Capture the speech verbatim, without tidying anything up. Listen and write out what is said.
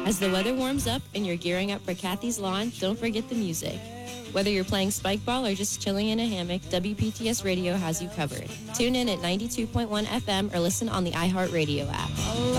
As the weather warms up and you're gearing up for Kathy's Lawn, don't forget the music. Whether you're playing spike ball or just chilling in a hammock, W P T S Radio has you covered. Tune in at ninety-two point one F M or listen on the iHeartRadio app.